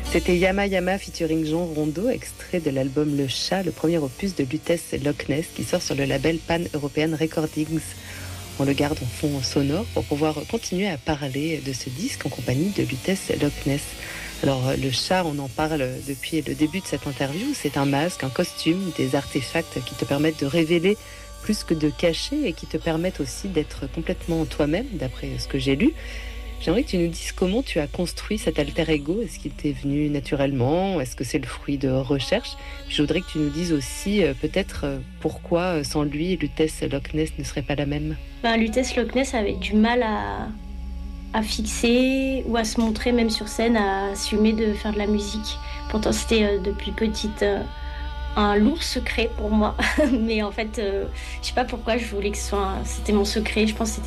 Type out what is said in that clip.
C'était Yama Yama featuring Jean Rondeau, extrait de l'album Le Chat, le premier opus de Lutèce Loch Ness, qui sort sur le label Pan European Recordings. On le garde en fond sonore pour pouvoir continuer à parler de ce disque en compagnie de Lutèce Loch Ness. Alors le chat, on en parle depuis le début de cette interview, c'est un masque, un costume, des artefacts qui te permettent de révéler plus que de cacher et qui te permettent aussi d'être complètement toi-même, d'après ce que j'ai lu. J'aimerais que tu nous dises comment tu as construit cet alter ego. Est-ce qu'il t'est venu naturellement? Est-ce que c'est le fruit de recherche? Je voudrais que tu nous dises aussi peut-être pourquoi sans lui, Lutèce Loch Ness ne serait pas la même. Lutèce Loch Ness avait du mal à fixer ou à se montrer même sur scène, à assumer de faire de la musique. Pourtant c'était depuis petite un lourd secret pour moi. Mais en fait, je sais pas pourquoi je voulais que c'était mon secret. Je pense que